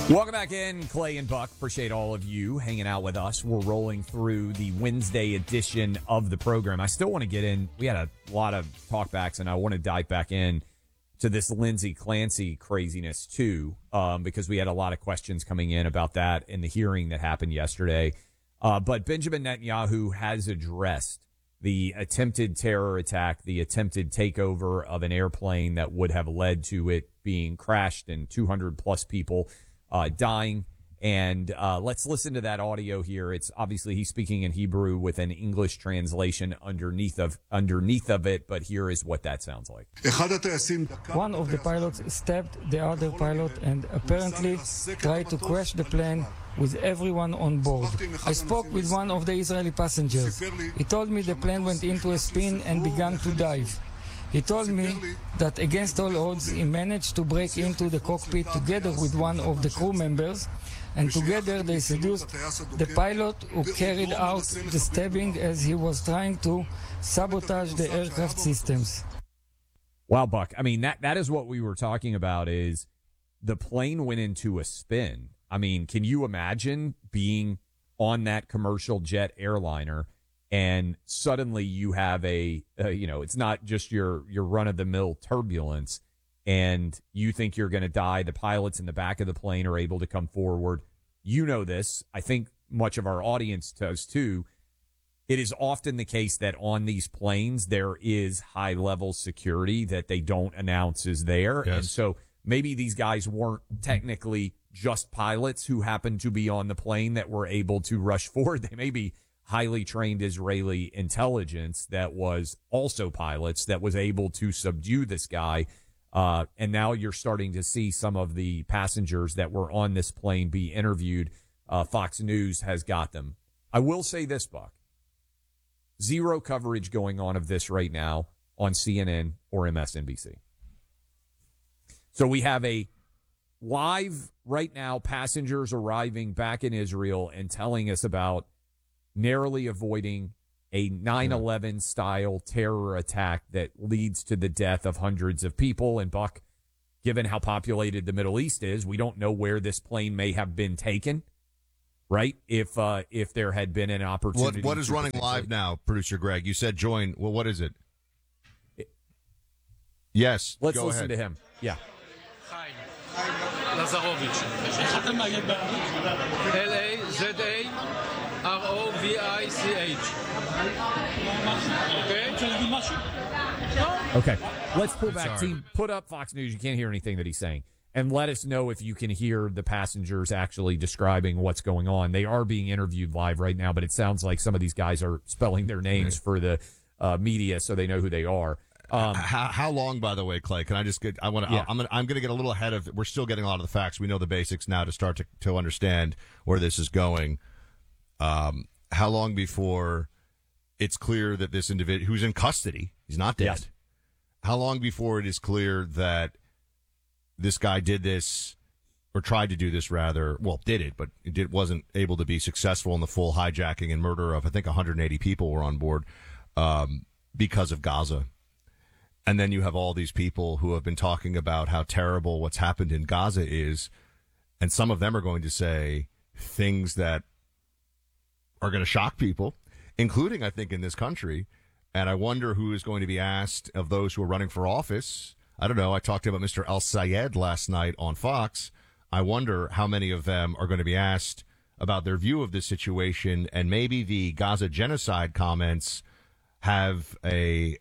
Welcome back in, Clay and Buck. Appreciate all of you hanging out with us. We're rolling through the Wednesday edition of the program. I still want to get in. We had a lot of talkbacks, and I want to dive back in to this Lindsey Clancy craziness too, because we had a lot of questions coming in about that in the hearing that happened yesterday. But Benjamin Netanyahu has addressed the attempted terror attack, the attempted takeover of an airplane that would have led to it being crashed and 200 plus people dying. And let's listen to that audio here. It's obviously he's speaking in Hebrew with an English translation underneath of it, but here is what that sounds like. One of the pilots stabbed the other pilot and apparently tried to crash the plane with everyone on board. I spoke with one of the Israeli passengers. He told me the plane went into a spin and began to dive. He told me that against all odds he managed to break into the cockpit together with one of the crew members, and together they seduced the pilot who carried out the stabbing as he was trying to sabotage the aircraft systems. Wow, Buck. I mean, that is what we were talking about, is the plane went into a spin. I mean, can you imagine being on that commercial jet airliner and suddenly you have it's not just your run-of-the-mill turbulence, and you think you're going to die. The pilots in the back of the plane are able to come forward. You know this. I think much of our audience does too. It is often the case that on these planes, there is high-level security that they don't announce is there. Yes. And so maybe these guys weren't technically just pilots who happened to be on the plane that were able to rush forward. They may be highly trained Israeli intelligence that was also pilots that was able to subdue this guy. And now you're starting to see some of the passengers that were on this plane be interviewed. Fox News has got them. I will say this, Buck. Zero coverage going on of this right now on CNN or MSNBC. So we have a live right now passengers arriving back in Israel and telling us about narrowly avoiding a 9/11 style terror attack that leads to the death of hundreds of people. And Buck, given how populated the Middle East is, we don't know where this plane may have been taken, right? If there had been an opportunity. What is running live now, Producer Greg? You said join. Well, what is it? Yes. Let's listen to him. Yeah. Hi. Lazarovich. LAZAROVICH. Okay. Let's pull back. Team, put up Fox News. You can't hear anything that he's saying. And let us know if you can hear the passengers actually describing what's going on. They are being interviewed live right now, but it sounds like some of these guys are spelling their names for the media so they know who they are. How long, by the way, Clay? Can I just get? I'm going to get a little ahead of. We're still getting a lot of the facts. We know the basics now to start to understand where this is going. How long before it's clear that this individual who's in custody, he's not dead. Yes. How long before it is clear that this guy did this, or tried to do this rather? Well, did it, but wasn't able to be successful in the full hijacking and murder of, I think, 180 people were on board because of Gaza. And then you have all these people who have been talking about how terrible what's happened in Gaza is, and some of them are going to say things that are going to shock people, including, I think, in this country. And I wonder who is going to be asked of those who are running for office. I don't know. I talked about Mr. Al-Sayed last night on Fox. I wonder how many of them are going to be asked about their view of this situation, and maybe the Gaza genocide comments have a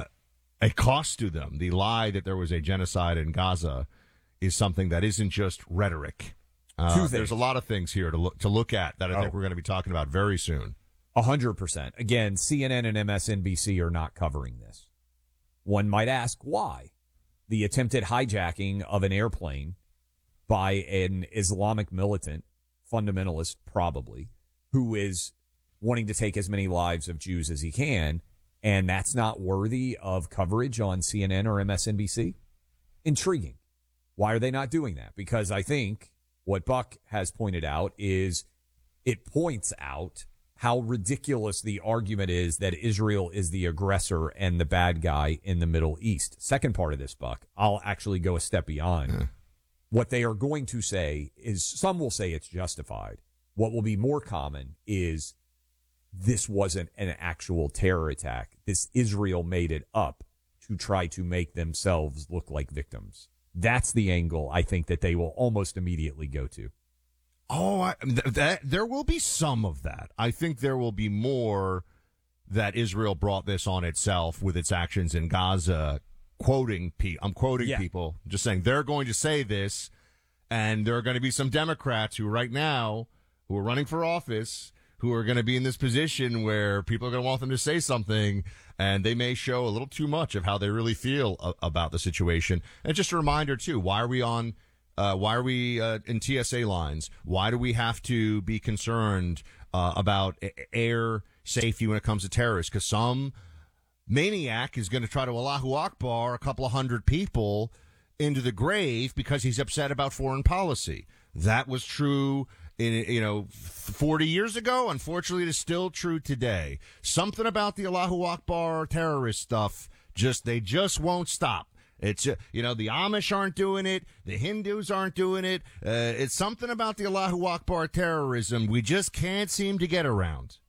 cost to them. The lie that there was a genocide in Gaza is something that isn't just rhetoric. There's a lot of things here to look at that I think we're going to be talking about very soon. 100%. Again, CNN and MSNBC are not covering this. One might ask why. The attempted hijacking of an airplane by an Islamic militant, fundamentalist probably, who is wanting to take as many lives of Jews as he can, and that's not worthy of coverage on CNN or MSNBC? Intriguing. Why are they not doing that? Because I think what Buck has pointed out is it points out how ridiculous the argument is that Israel is the aggressor and the bad guy in the Middle East. Second part of this, Buck, I'll actually go a step beyond. What they are going to say is, some will say it's justified. What will be more common is this wasn't an actual terror attack. This Israel made it up to try to make themselves look like victims. That's the angle I think that they will almost immediately go to. Oh, there will be some of that. I think there will be more that Israel brought this on itself with its actions in Gaza. I'm quoting people, just saying they're going to say this, and there are going to be some Democrats who right now, who are running for office, who are going to be in this position where people are going to want them to say something, and they may show a little too much of how they really feel about the situation. And just a reminder, too, why are we in TSA lines? Why do we have to be concerned about air safety when it comes to terrorists? Because some maniac is going to try to Allahu Akbar a couple of hundred people into the grave because he's upset about foreign policy. That was true 40 years ago. Unfortunately, it is still true today. Something about the Allahu Akbar terrorist stuff, they just won't stop. It's, the Amish aren't doing it. The Hindus aren't doing it. It's something about the Allahu Akbar terrorism we just can't seem to get around.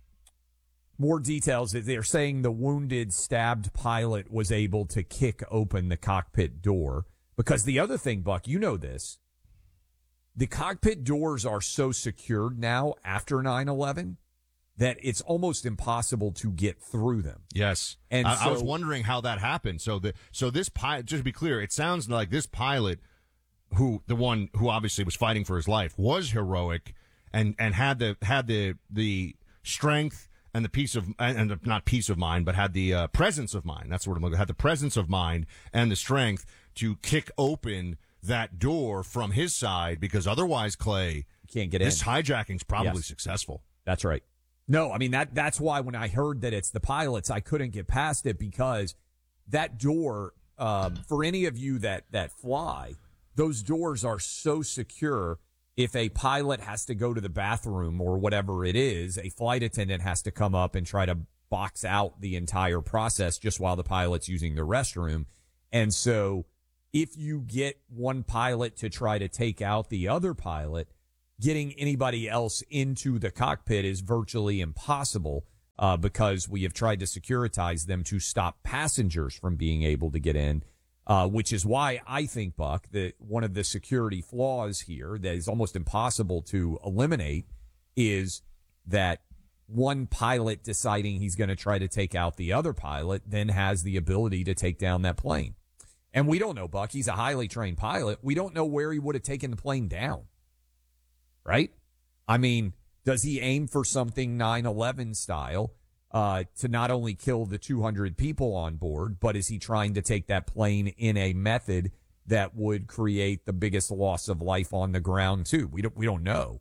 More details. They're saying the wounded, stabbed pilot was able to kick open the cockpit door. Because the other thing, Buck, you know this, the cockpit doors are so secured now after 9/11 that it's almost impossible to get through them. Yes. And I was wondering how that happened. So this pilot, just to be clear, it sounds like this pilot, the one who obviously was fighting for his life, was heroic and had the strength and the not peace of mind, but had the presence of mind. That's what I'm looking at. Had the presence of mind and the strength to kick open that door from his side, because otherwise, Clay, you can't get in. This hijacking's probably successful. That's right. No, I mean, that's why when I heard that it's the pilots, I couldn't get past it, because that door, for any of you that fly, those doors are so secure. If a pilot has to go to the bathroom or whatever it is, a flight attendant has to come up and try to box out the entire process just while the pilot's using the restroom. And so if you get one pilot to try to take out the other pilot, getting anybody else into the cockpit is virtually impossible, because we have tried to securitize them to stop passengers from being able to get in. Which is why I think, Buck, that one of the security flaws here that is almost impossible to eliminate is that one pilot deciding he's going to try to take out the other pilot then has the ability to take down that plane. And we don't know, Buck. He's a highly trained pilot. We don't know where he would have taken the plane down. Right? I mean, does he aim for something 9/11 style? To not only kill the 200 people on board, but is he trying to take that plane in a method that would create the biggest loss of life on the ground too? We don't know.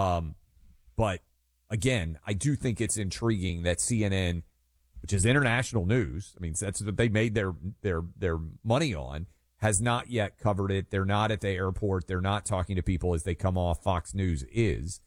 But again, I do think it's intriguing that CNN, which is international news, I mean, that's what they made their money on, has not yet covered it. They're not at the airport. They're not talking to people as they come off. Fox News is.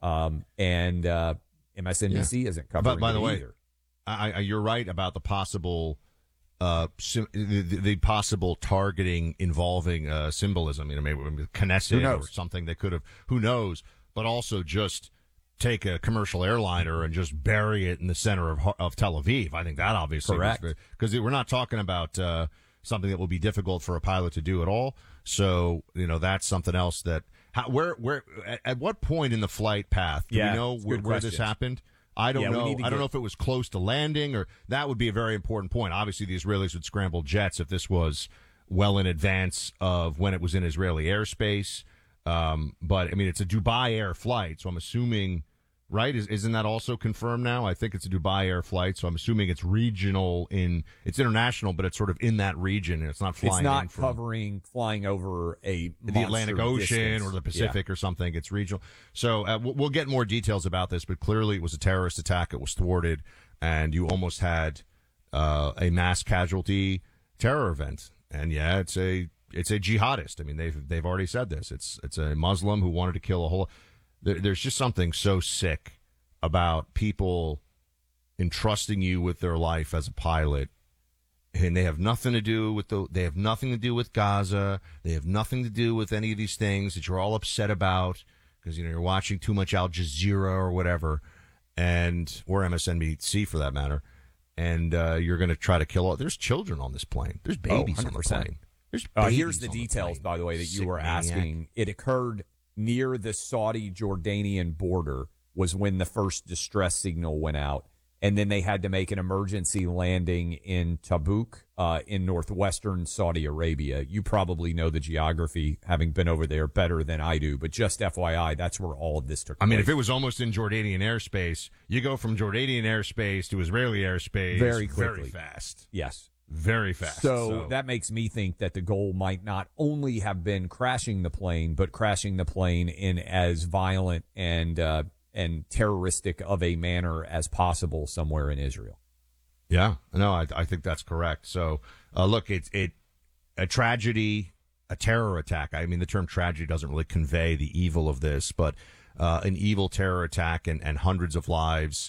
MSNBC isn't covering it. By the way, either. You're right about the possible the possible targeting involving ssymbolism. Maybe Knesset or something they could have. Who knows? But also just take a commercial airliner and just bury it in the center of Tel Aviv. I think that obviously correct, because we're not talking about something that will be difficult for a pilot to do at all. So that's something else that. Where at what point in the flight path do we know where this happened? I don't know. I don't know if it was close to landing, or that would be a very important point. Obviously, the Israelis would scramble jets if this was well in advance of when it was in Israeli airspace. But I mean, it's a Dubai Air flight, so I'm assuming, right? Isn't that also confirmed now? I think it's a Dubai Air flight, so I'm assuming it's regional it's international, but it's sort of in that region, and it's not flying. It's not flying over the Atlantic Ocean distance. Or the Pacific or something. It's regional. So we'll get more details about this, but clearly it was a terrorist attack. It was thwarted, and you almost had a mass casualty terror event. And yeah, it's a jihadist. I mean, they've already said this. It's a Muslim who wanted to kill a whole. There's just something so sick about people entrusting you with their life as a pilot and they have nothing to do with they have nothing to do with Gaza. They have nothing to do with any of these things that you're all upset about because you're watching too much Al Jazeera or whatever, or MSNBC for that matter, and you're going to try to kill all. There's children on this plane. There's babies on the plane. There's here's the details, by the way, that you were asking. It occurred near the Saudi-Jordanian border was when the first distress signal went out. And then they had to make an emergency landing in Tabuk in northwestern Saudi Arabia. You probably know the geography, having been over there better than I do. But just FYI, that's where all of this took place. I mean, if it was almost in Jordanian airspace, you go from Jordanian airspace to Israeli airspace very quickly. Very fast. Yes. Very fast. So that makes me think that the goal might not only have been crashing the plane, but crashing the plane in as violent and terroristic of a manner as possible somewhere in Israel. Yeah, no, I think that's correct. So, look, it's a tragedy, a terror attack. I mean, the term tragedy doesn't really convey the evil of this, but an evil terror attack and hundreds of lives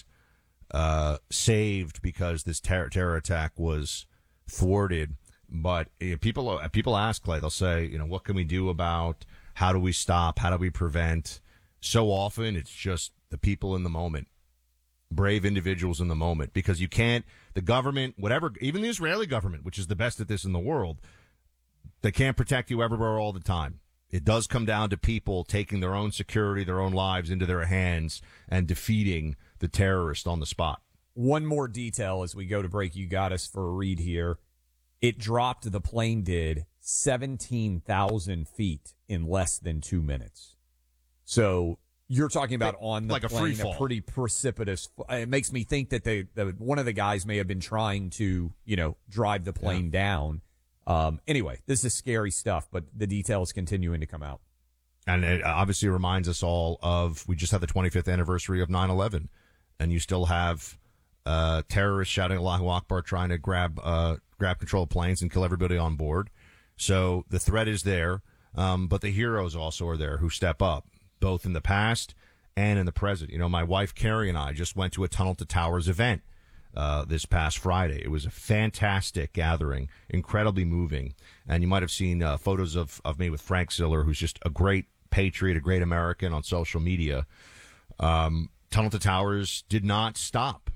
saved because this terror attack was thwarted. But people ask, Clay, they'll say, what can we do about, how do we stop, how do we prevent? So often it's just the people in the moment, brave individuals in the moment, because you can't, the government, whatever, even the Israeli government, which is the best at this in the world, they can't protect you everywhere all the time. It does come down to people taking their own security, their own lives into their hands and defeating the terrorist on the spot. One more detail as we go to break. You got us for a read here. It dropped, the plane did, 17,000 feet in less than 2 minutes. So you're talking about on the like plane, a free fall. Pretty precipitous. It makes me think that one of the guys may have been trying to, drive the plane down. Anyway, this is scary stuff, but the details continuing to come out. And it obviously reminds us all we just had the 25th anniversary of 9/11, and you still have terrorists shouting Allahu Akbar, trying to grab control of planes and kill everybody on board. So the threat is there, but the heroes also are there who step up, both in the past and in the present. My wife, Carrie, and I just went to a Tunnel to Towers event this past Friday. It was a fantastic gathering, incredibly moving. And you might have seen photos of me with Frank Siller, who's just a great patriot, a great American on social media. Tunnel to Towers did not stop.